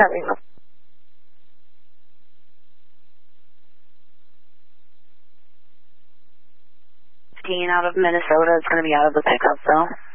Copy. Out of Minnesota. It's going to be out of the pickup, though.